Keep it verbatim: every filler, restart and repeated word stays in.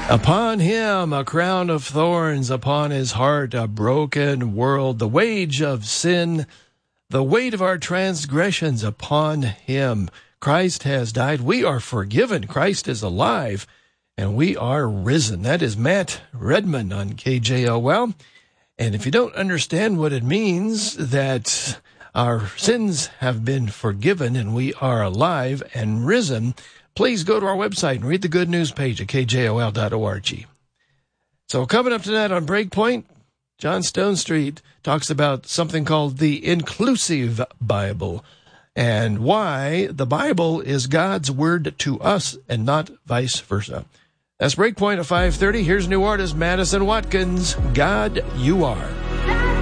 Upon him a crown of thorns, upon his heart a broken world. The wage of sin, the weight of our transgressions upon him. Christ has died. We are forgiven. Christ is alive, and we are risen. That is Matt Redman on K J O L. And if you don't understand what it means that our sins have been forgiven and we are alive and risen, please go to our website and read the good news page at K J O L dot org. So coming up tonight on Breakpoint, John Stonestreet talks about something called the Inclusive Bible and why the Bible is God's word to us and not vice versa. That's Breakpoint at five thirty. Here's new artist Madison Watkins, God You Are.